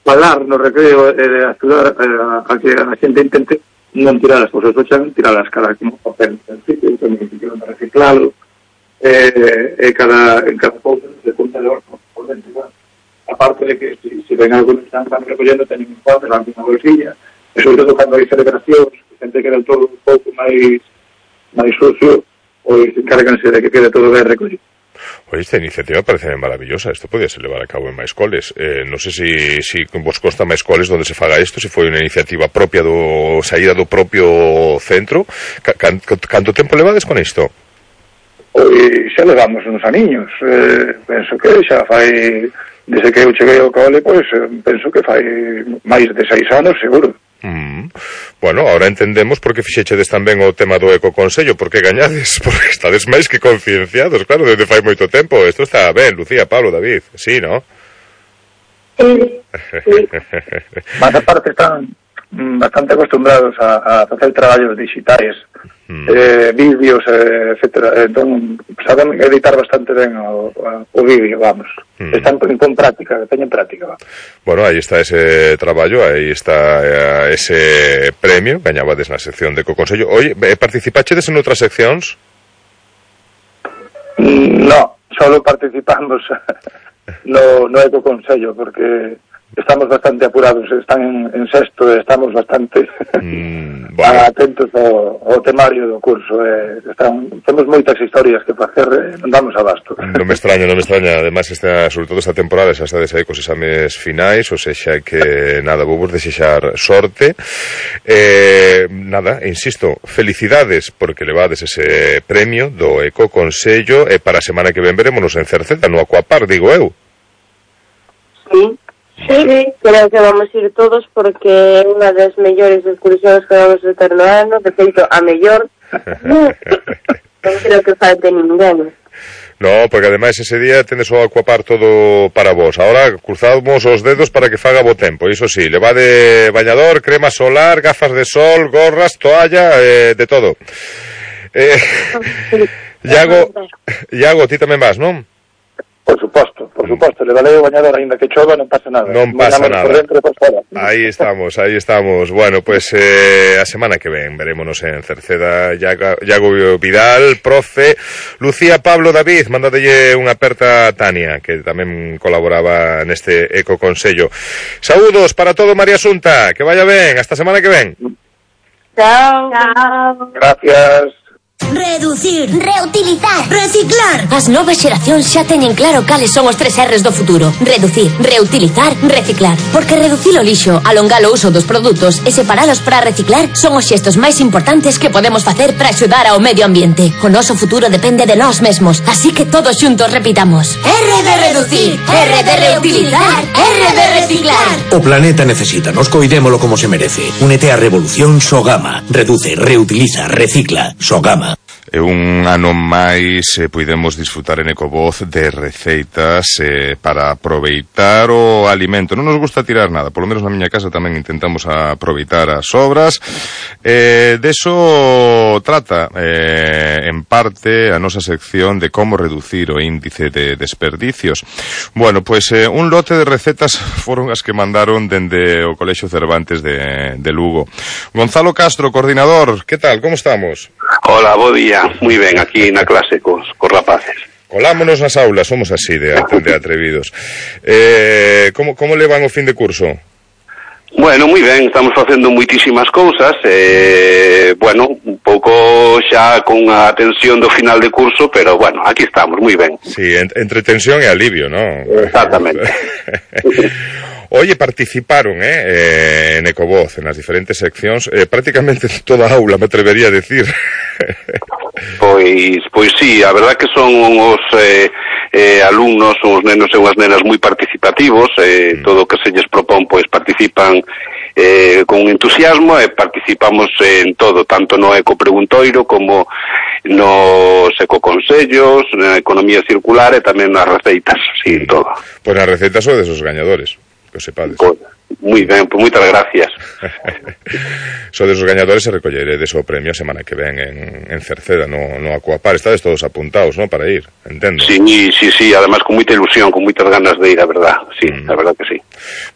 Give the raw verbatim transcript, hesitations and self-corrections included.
falar no recreo e de ayudar a, a que a xente intente non tirar as cousas do chan, tirar as cara como papel en sitio, tamén que quedan reciclado, e eh, cada, en cada cousa se conta de orto por dentro, bueno. Aparte de que si, si ven algo que están recollendo, teñen un papel, alguna bolsilla, e sobre todo cando hai celebracións, xente que era todo un pouco máis máis sucio, pois encárganse de que quede todo ben recollido. Oye, esta iniciativa parece maravillosa. Isto podía ser levar a cabo en máis coles. Eh, non sei se si, si vos consta máis coles onde se faga isto, se foi unha iniciativa propia do saída do propio centro. Can, can, canto tempo levades con isto? Pois xa levamos uns aniños. Eh, penso que xa fai, desde que eu cheguei ao cole, pois penso que fai máis de seis anos, seguro. Mm. Bueno, ahora entendemos por que fixechedes tamén o tema do ecoconsello, por que gañades, porque estades máis que concienciados, claro, desde fai moito tempo. Isto está ben, Lucía, Pablo, David, sí, ¿no? Sí, sí. Mas aparte están bastante acostumbrados a, a facer traballos digitais, mm. eh, vídeos, eh, etcétera. Entón, saben editar bastante ben o, o vídeo, vamos. Mm. Están con práctica, teñen práctica, vamos. Bueno, aí está ese traballo, aí está eh, ese premio, gañabades na sección de Ecoconsello. Oye, participachedes en outras seccións? No, solo participamos no, no Ecoconsello, porque estamos bastante apurados, están en, en sexto, estamos bastante mm, bueno. atentos ao, ao temario do curso, eh, están, temos moitas historias que facer, eh, non damos abasto. Non me extraña, non me extraña, además esta, sobre todo esta temporada xa estades aí cos exames finais, ou sexa que nada, vou vos desexar sorte, eh, nada, insisto, felicidades porque levades ese premio do Ecoconsello, e para a semana que ven verémonos en Cerceda, no Aquapar, digo eu. Sí. Sí, creo que vamos a ir todos porque é unha das mellores excursións que vamos a ter no ano, de feito a mellor. Non creo que falte ninguén. No, porque ademais ese día tendes o Aquapar todo para vos. Ahora cruzamos os dedos para que faga bo tempo. Iso sí, levade bañador, crema solar, gafas de sol, gorras, toalla, eh, de todo. Eh, Iago, Iago, ti tamén vas, non? Por suposto, por suposto, le valeu o bañador, ainda que chova, non pasa nada. Non pasa Bañamos nada. Por dentro, por fora. Aí estamos, aí estamos. Bueno, pues eh, a semana que ven verémonos en Cerceda. Iago Vidal, profe, Lucía, Pablo, David, mandadelle unha aperta a Tania, que tamén colaboraba neste Ecoconsello. Saúdos para todo, María Asunta, que vaya ben, hasta a semana que ven. Chao. Chao. Gracias. Reducir, reutilizar, reciclar. As novas xeracións xa teñen claro cales son os tres R's do futuro. Reducir, reutilizar, reciclar. Porque reducir o lixo, alongar o uso dos produtos e separalos para reciclar son os xestos máis importantes que podemos facer para axudar ao medio ambiente. O noso futuro depende de nós mesmos, así que todos xuntos repitamos: R de reducir, R de reutilizar, R de reciclar. O planeta necesita, nos coidémolo como se merece. Únete á revolución Sogama. Reduce, reutiliza, recicla. Sogama. E un ano máis eh, podemos disfrutar en Ecovoz de receitas eh, para aproveitar o alimento. Non nos gusta tirar nada, polo menos na miña casa tamén intentamos aproveitar as sobras. Eh, deso trata eh, en parte a nosa sección de como reducir o índice de desperdicios. Bueno, pois pues, eh, un lote de recetas foron as que mandaron dende o Colexio Cervantes de, de Lugo. Gonzalo Castro, coordinador, que tal, como estamos? Hola, bo día. Muy ben, aquí na clase cos, cos rapaces. Colámonos nas aulas, somos así de, de atrevidos. Eh, como, como levan o fin de curso? Bueno, moi ben, estamos facendo moitísimas cousas, eh, bueno, un pouco xa con a tensión do final de curso, pero bueno, aquí estamos, moi ben. Sí, en, entre tensión e alivio, ¿no? Exactamente. Oye, participaron eh, eh, en Ecovoz, en las diferentes seccións, eh, prácticamente toda a aula, me atrevería a decir. Pois, pois sí, a verdad que son os eh, eh, alumnos, os nenos e unhas nenas moi participativos, eh, mm. todo o que se lles propón, pois participan eh, con entusiasmo e participamos en todo, tanto no ecopreguntoiro como nos ecoconsellos, na economía circular e tamén nas receitas, sí, en todo. Pois nas receitas son desos gañadores, que os sepades. Pois, moi ben, pois moitas gracias. So desos gañadores se recollere deso premio a semana que ven en, en Cerceda, no, no Aquapar. Estades todos apuntados, ¿no?, para ir, entendo. Sí, sí, sí, además con moita ilusión, con moitas ganas de ir, a verdad, sí, mm. a verdad que sí.